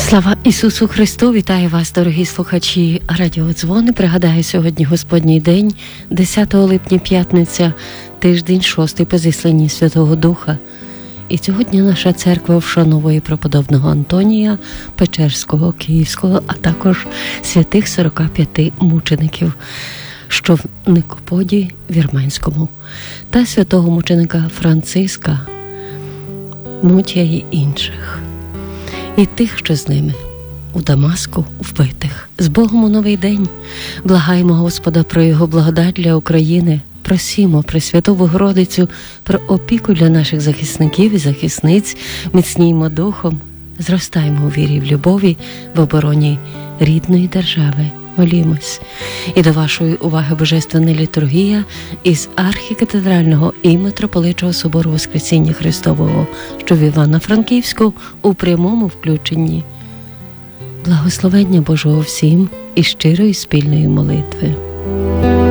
Слава Ісусу Христу! Вітаю вас, дорогі слухачі радіодзвони. Пригадаю, сьогодні Господній день, 10 липня, п'ятниця, тиждень 6 по зісланні Святого Духа. І сьогодні наша церква вшановує преподобного Антонія Печерського, Київського, а також святих 45 мучеників, що в Никоподі Вірменському, та святого мученика Франциска, Мутія і інших. І тих, що з ними у Дамаску вбитих. З Богом у новий день. Благаємо Господа про Його благодать для України. Просімо Пресвяту Богородицю про опіку для наших захисників і захисниць. Міцніємо духом, зростаємо у вірі, в любові, в обороні рідної держави. Молімось. І до вашої уваги Божественна літургія із архікатедрального і митрополичого собору Воскресіння Христового, що в Івано-Франківську у прямому включенні. Благословення Божого всім і щирої спільної молитви.